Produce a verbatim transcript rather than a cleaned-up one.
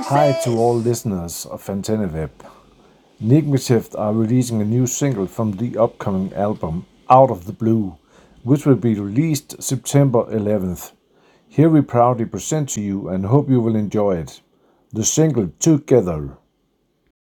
Hi to all listeners of AntennaWeb. Nigmishift are releasing a new single from the upcoming album Out of the Blue, which will be released September eleventh. Here we proudly present to you and hope you will enjoy it. The single Together.